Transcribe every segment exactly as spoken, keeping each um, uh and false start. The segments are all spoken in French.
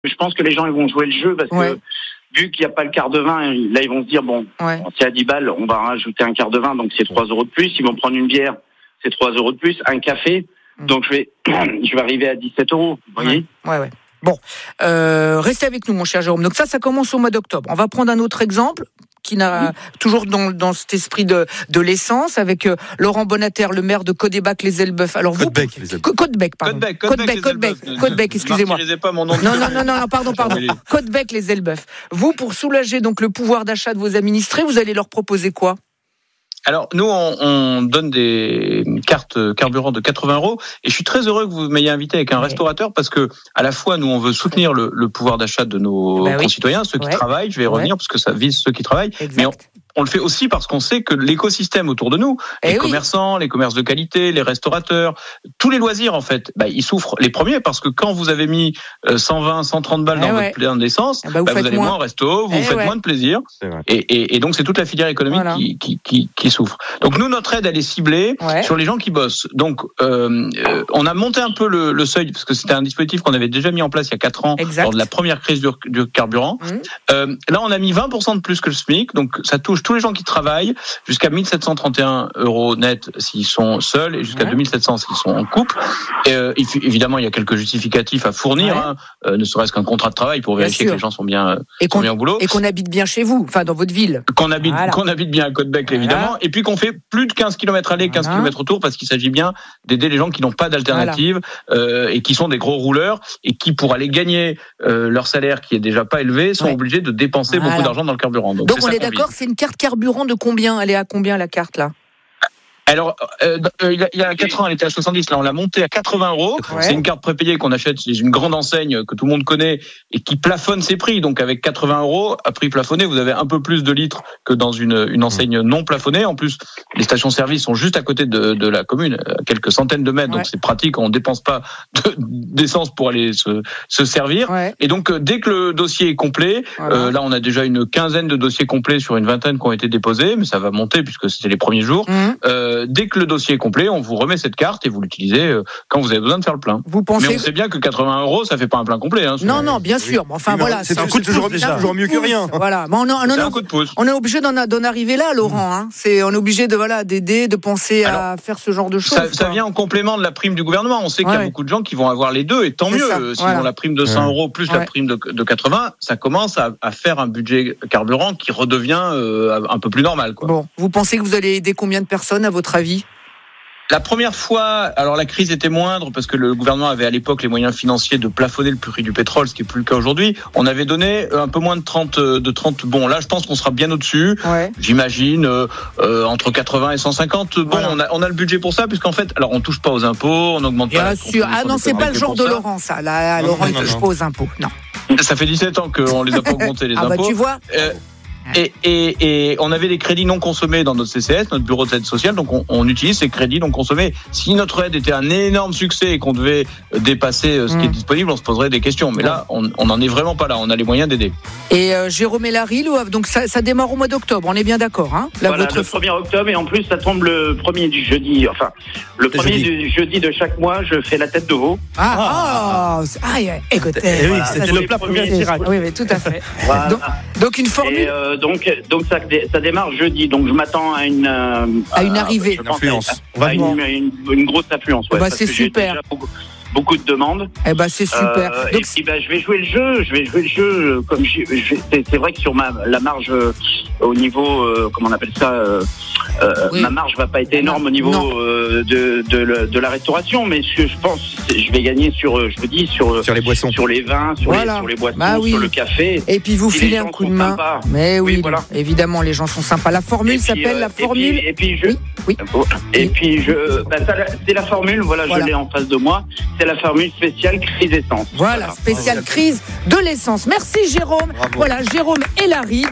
Je pense que les gens ils vont jouer le jeu parce ouais. que vu qu'il n'y a pas le quart de vin, là ils vont se dire bon, ouais. c'est à dix balles, on va rajouter un quart de vin, donc c'est trois euros de plus. Ils vont prendre une bière, c'est trois euros de plus. Un café, mmh. donc je vais, je vais arriver à dix-sept euros. Vous voyez ? Ouais, ouais. ouais. Bon, euh, restez avec nous, mon cher Jérôme. Donc ça, ça commence au mois d'octobre. On va prendre un autre exemple qui n'a mmh. toujours dans, dans cet esprit de, de l'essence avec euh, Laurent Bonater, le maire de Caudebec-les-Elbeuf. Alors vous, Caudebec, les Elbeuf. Caudebec, pardon. Caudebec, Caudebec, Caudebec, Caudebec, excusez-moi. Pas mon nom non, non, non, non, pardon, pardon. Caudebec-les-Elbeuf. Vous, pour soulager donc le pouvoir d'achat de vos administrés, vous allez leur proposer quoi ? Alors, nous, on, on donne des cartes carburant de quatre-vingts euros et je suis très heureux que vous m'ayez invité avec un ouais. restaurateur parce que, à la fois, nous, on veut soutenir le, le pouvoir d'achat de nos bah oui. concitoyens, ceux qui ouais. travaillent, je vais y revenir ouais. parce que ça vise ceux qui travaillent, exact. mais on, on le fait aussi parce qu'on sait que l'écosystème autour de nous, et les oui. commerçants, les commerces de qualité, les restaurateurs, tous les loisirs, en fait, bah, ils souffrent les premiers parce que quand vous avez mis cent vingt, cent trente balles eh dans ouais. votre plein d'essence, bah, vous, bah, vous allez moins. moins au resto, vous eh faites ouais. moins de plaisir et, et, et donc c'est toute la filière économique voilà. qui, qui, qui, qui souffre. Donc nous, notre aide, elle est ciblée ouais. sur les gens qui bossent. Donc euh, euh, on a monté un peu le, le seuil parce que c'était un dispositif qu'on avait déjà mis en place il y a quatre ans exact. lors de la première crise du, du carburant. Mmh. Euh, là, on a mis vingt pour cent de plus que le SMIC, donc ça touche tous les gens qui travaillent jusqu'à mille sept cent trente et un euros net s'ils sont seuls et jusqu'à ouais. deux mille sept cents s'ils sont en couple. Et, euh, évidemment, il y a quelques justificatifs à fournir, ouais. hein, euh, ne serait-ce qu'un contrat de travail pour bien vérifier sûr. que les gens sont bien, et sont bien au boulot. Et qu'on habite bien chez vous, enfin dans votre ville. Qu'on habite, voilà. qu'on habite bien à Caudebec, évidemment. Voilà. Et puis qu'on fait plus de quinze kilomètres aller, quinze kilomètres autour, parce qu'il s'agit bien d'aider les gens qui n'ont pas d'alternative voilà. euh, et qui sont des gros rouleurs et qui, pour aller gagner euh, leur salaire qui est déjà pas élevé, sont ouais. obligés de dépenser voilà. beaucoup d'argent dans le carburant. Donc, Donc on est d'accord, c'est une carte carburant de combien ? Elle est à combien la carte là ? Alors, euh, il y a quatre ans, elle était à soixante-dix. Là, on l'a montée à quatre-vingts euros. Ouais. C'est une carte prépayée qu'on achète chez une grande enseigne que tout le monde connaît et qui plafonne ses prix. Donc, avec quatre-vingts euros, à prix plafonné, vous avez un peu plus de litres que dans une, une enseigne non plafonnée. En plus, les stations-service sont juste à côté de, de la commune, à quelques centaines de mètres. Ouais. Donc, c'est pratique. On ne dépense pas de, d'essence pour aller se, se servir. Ouais. Et donc, dès que le dossier est complet, voilà. euh, là, on a déjà une quinzaine de dossiers complets sur une vingtaine qui ont été déposés, mais ça va monter puisque c'était les premiers jours. Mmh. Euh, Dès que le dossier est complet, on vous remet cette carte et vous l'utilisez quand vous avez besoin de faire le plein. Vous pensez... Mais on sait bien que quatre-vingts euros, ça fait pas un plein complet. Hein, non, non, bien sûr. Mais enfin, oui, voilà. C'est, c'est un coup de toujours, déjà. toujours mieux que rien. Voilà. Mais on, on, c'est on, un coup de pouce. On est obligé d'en, d'en arriver là, Laurent. Hein. C'est, on est obligé de, voilà, d'aider, de penser Alors, à faire ce genre de choses. Ça, ça vient en complément de la prime du gouvernement. On sait ouais. qu'il y a beaucoup de gens qui vont avoir les deux et tant c'est mieux. Ça. S'ils voilà. ont la prime de cent euros plus ouais. la prime de, de quatre-vingts, ça commence à, à faire un budget carburant qui redevient euh, un peu plus normal. Quoi. Bon. Vous pensez que vous allez aider combien de personnes, à votre avis ? La première fois, alors la crise était moindre parce que le gouvernement avait à l'époque les moyens financiers de plafonner le prix du pétrole, ce qui est plus le cas aujourd'hui. On avait donné un peu moins de trente, de trente. Bon, là, je pense qu'on sera bien au-dessus. Ouais. J'imagine euh, euh, entre quatre-vingts et cent cinquante. Bon, voilà. on a on a le budget pour ça puisqu'en fait, alors on touche pas aux impôts, on n'augmente bien pas. Bien sûr. Ah non, c'est pas le genre de Laurent, ça. Là, Laurent, il touche pas aux impôts. Non. Ça fait dix-sept ans qu'on les a pas augmentés les ah impôts. Bah, tu vois. Euh, Et, et, et on avait des crédits non consommés dans notre C C S, notre bureau d'aide sociale, donc on, on utilise ces crédits non consommés. Si notre aide était un énorme succès et qu'on devait dépasser ce qui mmh. est disponible, on se poserait des questions. Mais là, on n'en est vraiment pas là, on a les moyens d'aider. Et euh, Jérôme et Larry, donc ça, ça démarre au mois d'octobre, on est bien d'accord, hein là, voilà, votre... le premier octobre, et en plus ça tombe le premier du jeudi, enfin, le c'est premier jeudi. du jeudi de chaque mois, je fais la tête de veau. Ah, ah, ah, ah écoutez, eh oui, voilà, c'était le plat premier Chirac. Oui, oui, tout à fait. Voilà. donc, donc une formule... Et, euh, donc, donc ça, ça démarre jeudi, donc je m'attends à une... Euh, à une arrivée. Une influence. À, à une, une, une grosse affluence, ouais. Bah, parce c'est que super. J'ai déjà beaucoup, beaucoup de demandes. Eh ben c'est super. Euh, donc, et puis bah, je vais jouer le jeu, je vais jouer le jeu comme je, je, c'est, c'est vrai que sur ma la marge euh, au niveau euh, comment on appelle ça euh, euh, oui. ma marge va pas être énorme au niveau euh, de, de de la restauration, mais je, je pense je vais gagner sur je vous dis sur sur les boissons, sur les vins, sur voilà. les sur les boissons, bah oui. sur le café. Et puis vous si filez un coup de main. Sympas. Mais oui, oui voilà. évidemment les gens sont sympas. La formule puis, s'appelle euh, la formule. Et puis, et puis je oui. oui. et puis je bah, ça, c'est la formule. Voilà, voilà, je l'ai en face de moi. C'est la formule spéciale crise essence. Voilà, voilà. spéciale crise de l'essence. Merci Jérôme. Bravo. Voilà, Jérôme et Larry. Donc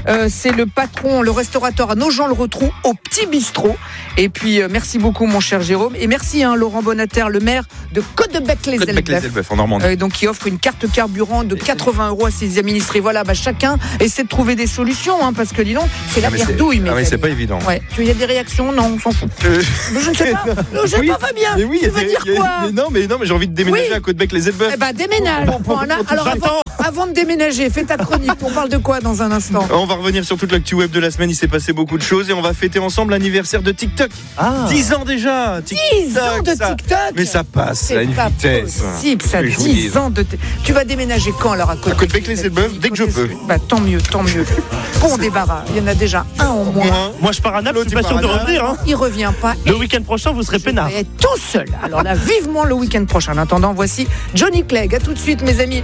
Euh, c'est le patron, le restaurateur à Nogent-le-Rotrou, au Petit Bistrot. Et puis, euh, merci beaucoup, mon cher Jérôme. Et merci, hein, Laurent Bonnater, le maire de Caudebec-les-Elbeuf. en Normandie. Euh, donc, qui offre une carte carburant de quatre-vingts euros à ses administrés. Voilà, bah, chacun essaie de trouver des solutions, hein, parce que, dis donc, c'est la merdouille. Ah, mais c'est pas évident. Ouais. Tu y a des réactions? Non, on s'en fout. Euh... Je ne sais pas. Je sais oui, pas, Fabien. Mais oui, tu veux dire y a, quoi? mais non, mais non, mais j'ai envie de déménager oui. à Caudebec-les-Elbeuf. Eh ben, déménage. Bon, bon, voilà. Alors, avant, avant de déménager, fais ta chronique. On parle de quoi dans un instant? On va revenir sur toute l'actu web de la semaine. Il s'est passé beaucoup de choses et on va fêter ensemble l'anniversaire de TikTok. Ah. dix ans déjà. TikTok, dix ans de ça. TikTok. Mais ça passe c'est à une pas vitesse. Possible, ça. dix ans de. T... Tu vas déménager quand alors à Caudebec? À Caudebec-les-Elbeuf dès que je peux. Bah tant mieux, tant mieux. Bon débarras. Il y en a déjà un en moins. Moi, moi je pars à Naples. Je suis pas sûr de revenir. Hein. Il revient pas. Le week-end prochain, vous serez peinard. Tout seul. Alors là, vivement le week-end prochain. En attendant, voici Johnny Clegg. À tout de suite, mes amis.